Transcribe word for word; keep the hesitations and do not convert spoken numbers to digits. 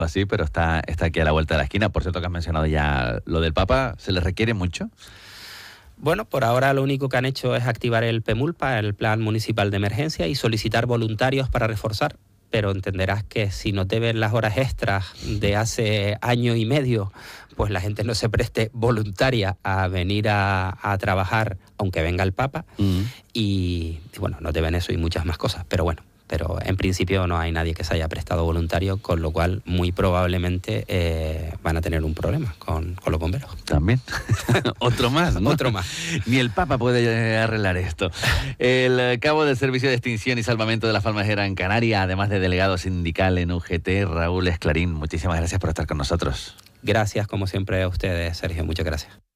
así, pero está, está aquí a la vuelta de la esquina. Por cierto que has mencionado ya lo del Papa, ¿se le requiere mucho? Bueno, por ahora lo único que han hecho es activar el PEMULPA, el Plan Municipal de Emergencia, y solicitar voluntarios para reforzar. Pero entenderás que si no te ven las horas extras de hace año y medio, pues la gente no se preste voluntaria a venir a, a trabajar, aunque venga el Papa. Mm. Y bueno, no te ven eso y muchas más cosas, pero bueno. Pero en principio no hay nadie que se haya prestado voluntario, con lo cual muy probablemente eh, van a tener un problema con, con los bomberos. También. Otro más, ¿no? Otro más. Ni el Papa puede arreglar esto. El cabo del Servicio de Extinción y Salvamento de la Palmas de Gran Canaria, además de delegado sindical en U G T, Raúl Esclarín, muchísimas gracias por estar con nosotros. Gracias, como siempre, a ustedes, Sergio. Muchas gracias.